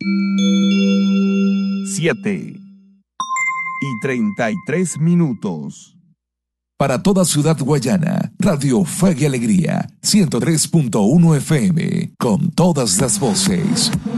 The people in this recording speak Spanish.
7:33. Para toda Ciudad Guayana, Radio Fe y Alegría, 103.1 FM, con todas las voces.